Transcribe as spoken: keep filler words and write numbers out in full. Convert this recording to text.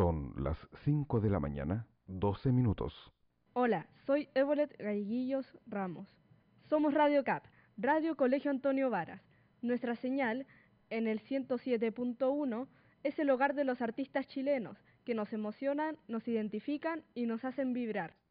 Son las cinco de la mañana, doce minutos. Hola, soy Evolet Galleguillos Ramos. Somos Radio C A P, Radio Colegio Antonio Varas. Nuestra señal, en el ciento siete punto uno, es el hogar de los artistas chilenos, que nos emocionan, nos identifican y nos hacen vibrar.